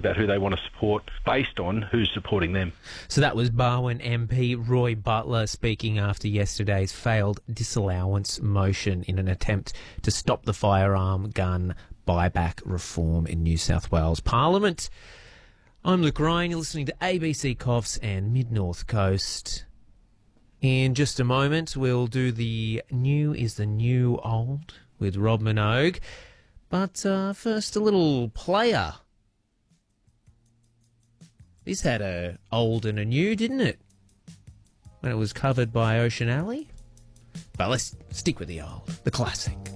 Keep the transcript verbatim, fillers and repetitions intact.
about who they want to support based on who's supporting them. So that was Barwon M P Roy Butler speaking after yesterday's failed disallowance motion in an attempt to stop the firearm gun buyback reform in New South Wales Parliament. I'm Luke Ryan, you're listening to A B C Coffs and Mid-North Coast. In just a moment, we'll do the New is the New Old with Rob Minogue. But uh, first, a little player. This had a old and a new, didn't it? When it was covered by Ocean Alley. But let's stick with the old, the classic.